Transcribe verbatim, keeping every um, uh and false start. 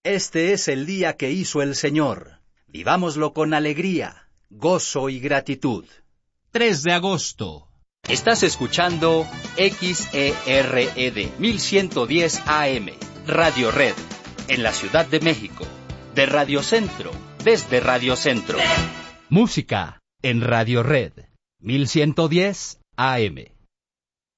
Este es el día que hizo el Señor. Vivámoslo con alegría, gozo y gratitud. tres de agosto. Estás escuchando X E R E D mil ciento diez A M, Radio Red, en la Ciudad de México. De Radio Centro, desde Radio Centro. Música en Radio Red, mil ciento diez A M.